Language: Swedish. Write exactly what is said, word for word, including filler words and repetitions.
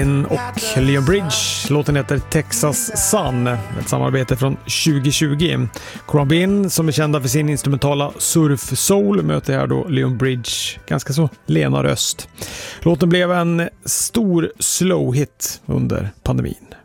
och Leon Bridge. Låten heter Texas Sun, ett samarbete från tjugo tjugo. Corbin, som är kända för sin instrumentala surf soul, möter här då Leon Bridge, ganska så lena röst. Låten blev en stor slow hit under pandemin.